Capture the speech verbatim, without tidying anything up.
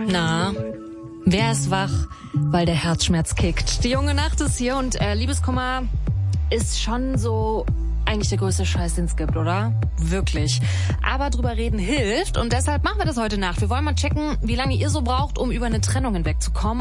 Na, wer ist wach, weil der Herzschmerz kickt? Die junge Nacht ist hier und äh, Liebeskummer ist schon so eigentlich der größte Scheiß, den es gibt, oder? Wirklich. Aber drüber reden hilft und deshalb machen wir das heute Nacht. Wir wollen mal checken, wie lange ihr so braucht, um über eine Trennung hinwegzukommen.